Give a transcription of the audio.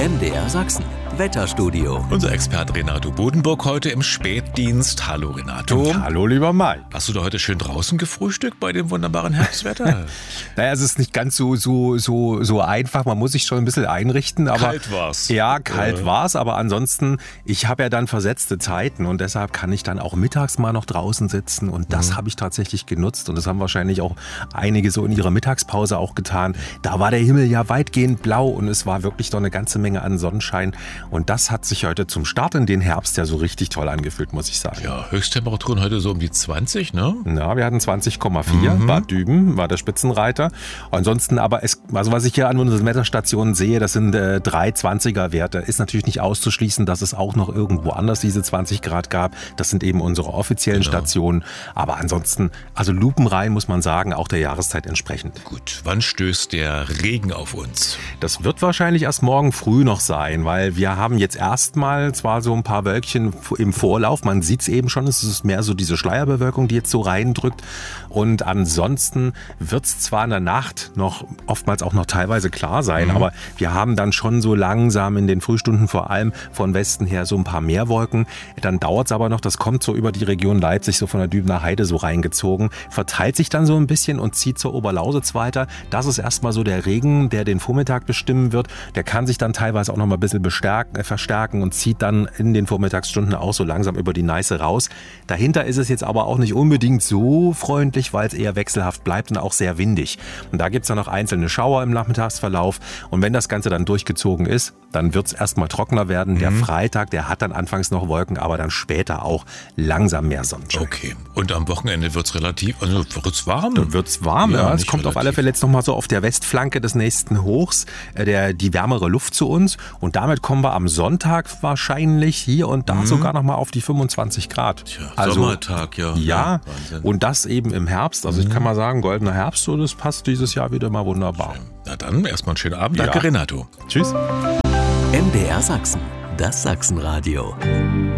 MDR Sachsen, Wetterstudio. Unser Experte Renato Bodenburg heute im Spätdienst. Hallo Renato. Hallo lieber Mike. Hast du da heute schön draußen gefrühstückt bei dem wunderbaren Herbstwetter? Naja, es ist nicht ganz so einfach. Man muss sich schon ein bisschen einrichten. Aber kalt war's. Ja, kalt war's. Aber ansonsten, ich habe ja dann versetzte Zeiten und deshalb kann ich dann auch mittags mal noch draußen sitzen. Und das habe ich tatsächlich genutzt. Und das haben wahrscheinlich auch einige so in ihrer Mittagspause auch getan. Da war der Himmel ja weitgehend blau und es war wirklich doch eine ganze Menge an Sonnenschein. Und das hat sich heute zum Start in den Herbst ja so richtig toll angefühlt, muss ich sagen. Ja, Höchsttemperaturen heute so um die 20, ne? Ja, wir hatten 20,4. Bad Düben war der Spitzenreiter. Ansonsten aber, was ich hier an unseren Wetterstationen sehe, das sind 3,20er-Werte. Ist natürlich nicht auszuschließen, dass es auch noch irgendwo anders diese 20 Grad gab. Das sind eben unsere offiziellen Stationen. Aber ansonsten, also lupenrein muss man sagen, auch der Jahreszeit entsprechend. Gut, wann stößt der Regen auf uns? Das wird wahrscheinlich erst morgen früh noch sein, weil wir haben jetzt erstmal zwar so ein paar Wölkchen im Vorlauf, man sieht es eben schon, es ist mehr so diese Schleierbewölkung, die jetzt so reindrückt, und ansonsten wird es zwar in der Nacht noch oftmals auch noch teilweise klar sein, aber wir haben dann schon so langsam in den Frühstunden vor allem von Westen her so ein paar mehr Wolken, dann dauert es aber noch, das kommt so über die Region Leipzig, so von der Dübener Heide so reingezogen, verteilt sich dann so ein bisschen und zieht zur Oberlausitz weiter. Das ist erstmal so der Regen, der den Vormittag bestimmen wird, der kann sich dann teilweise auch noch mal ein bisschen verstärken und zieht dann in den Vormittagsstunden auch so langsam über die Neiße raus. Dahinter ist es jetzt aber auch nicht unbedingt so freundlich, weil es eher wechselhaft bleibt und auch sehr windig. Und da gibt es dann noch einzelne Schauer im Nachmittagsverlauf. Und wenn das Ganze dann durchgezogen ist, dann wird es erstmal trockener werden. Der Freitag, der hat dann anfangs noch Wolken, aber dann später auch langsam mehr Sonnenschein. Okay, und am Wochenende wird es wird's warm? Dann wird es warm, ja. Es kommt auf alle Fälle jetzt nochmal so auf der Westflanke des nächsten Hochs die wärmere Luft zu uns. Und damit kommen wir am Sonntag wahrscheinlich hier und da sogar nochmal auf die 25 Grad. Tja, also, Sommertag, ja. Ja, Wahnsinn. und das eben im Herbst. Also ich kann mal sagen, goldener Herbst, so das passt dieses Jahr wieder mal wunderbar. Na dann, erstmal einen schönen Abend. Danke, Renato. Tschüss. MDR Sachsen, das Sachsenradio.